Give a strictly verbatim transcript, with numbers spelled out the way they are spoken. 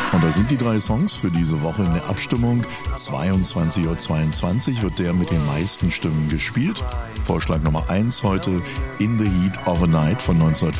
Und das sind die drei Songs für diese Woche in der Abstimmung. zweiundzwanzig Uhr zweiundzwanzig wird der mit den meisten Stimmen gespielt. Vorschlag Nummer eins heute, In the Heat of a Night von neunzehnhundertfünfundachtzig.